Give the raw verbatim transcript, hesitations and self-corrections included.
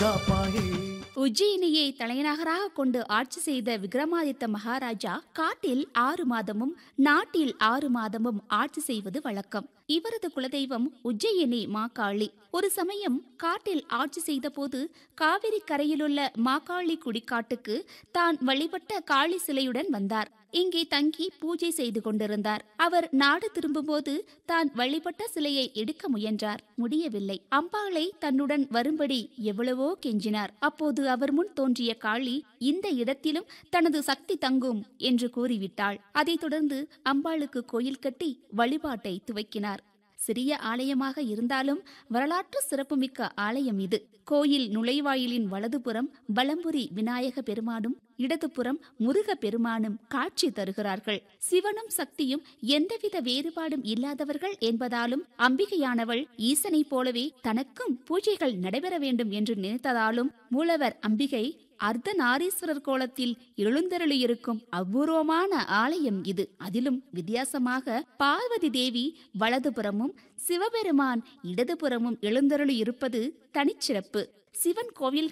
காப்பாயே. உஜ்ஜயினியை தலைநகராக கொண்டு ஆட்சி செய்த விக்ரமாதித்த மகாராஜா காட்டில் ஆறு மாதமும் நாட்டில் ஆறு மாதமும் ஆட்சி செய்வது வழக்கம். இவரது குலதெய்வம் உஜ்ஜயினி மாகாளி. ஒரு சமயம் காட்டில் ஆட்சி செய்த போது காவிரி கரையிலுள்ள மாகாளி குடிக்காட்டுக்கு தான் வழிபட்ட காளி சிலையுடன் வந்தார். இங்கே தங்கி பூஜை செய்து கொண்டிருந்தார். அவர் நாடு திரும்பும்போது தான் வழிபட்ட சிலையை எடுக்க முயன்றார். முடியவில்லை. அம்பாளை தன்னுடன் வரும்படி எவ்வளவோ கெஞ்சினார். அப்போது அவர் முன் தோன்றிய காளி இந்த இடத்திலும் தனது சக்தி தங்கும் என்று கூறிவிட்டாள். அதைத் தொடர்ந்து அம்பாளுக்கு கோயில் கட்டி வழிபாட்டை துவக்கினார். சிறிய ஆலயமாக இருந்தாலும் வரலாற்று சிறப்புமிக்க ஆலயம் இது. கோயில் நுழைவாயிலின் வலதுபுறம் பலம்புரி விநாயக பெருமானும் இடதுபுறம் முருக பெருமானும் காட்சி தருகிறார்கள். சிவனும் சக்தியும் எந்தவித வேறுபாடும் இல்லாதவர்கள் என்பதாலும் அம்பிகையானவள் ஈசனை போலவே தனக்கும் பூஜைகள் நடைபெற வேண்டும் என்று நினைத்ததாலும் மூலவர் அம்பிகை அர்த்தநாரீஸ்வரர் கோலத்தில் எழுந்தருளியிருக்கும் அபூர்வமான ஆலயம் இது. அதிலும் வித்தியாசமாக பார்வதி தேவி வலதுபுறமும் சிவபெருமான் இடதுபுறமும் எழுந்தருளி இருப்பது தனிச்சிறப்பு. சிவன் கோவில்